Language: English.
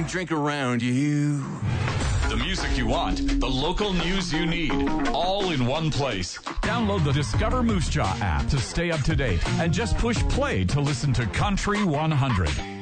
drink around you. The music you want, the local news you need, all in one place. Download the Discover Moose Jaw app to stay up to date and just push play to listen to Country 100.